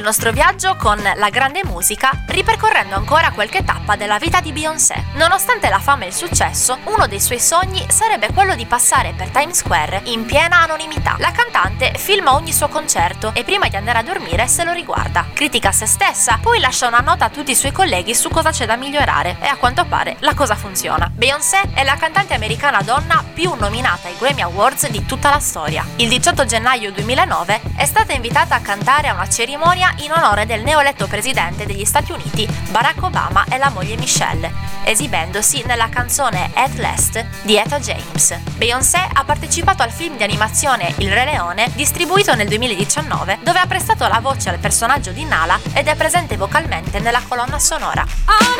il nostro viaggio con la grande musica, ripercorrendo ancora qualche tappa della vita di Beyoncé. Nonostante la fama e il successo, uno dei suoi sogni sarebbe quello di passare per Times Square in piena anonimità. La cantante filma ogni suo concerto e prima di andare a dormire se lo riguarda. Critica se stessa, poi lascia una nota a tutti i suoi colleghi su cosa c'è da migliorare e a quanto pare la cosa funziona. Beyoncé è la cantante americana donna più nominata ai Grammy Awards di tutta la storia. Il 18 gennaio 2009 è stata invitata a cantare a una cerimonia in onore del neoeletto presidente degli Stati Uniti, Barack Obama, e la moglie Michelle, esibendosi nella canzone At Last di Etta James. Beyoncé ha partecipato al film di animazione Il Re Leone, distribuito nel 2019, dove ha prestato la voce al personaggio di Nala ed è presente vocalmente nella colonna sonora.